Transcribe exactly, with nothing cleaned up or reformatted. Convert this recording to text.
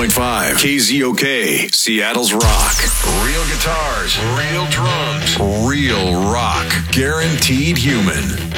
point five K Z O K, Seattle's Rock. Real guitars, real drums, real rock. Guaranteed human.